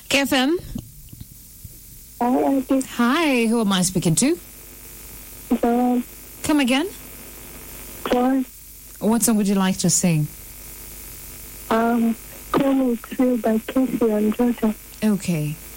KFM. Hi, Auntie. Hi, who am I speaking to? Joanne. Come again? Joanne. What song would you like to sing? Call Me True by Casey and Georgia. Okay.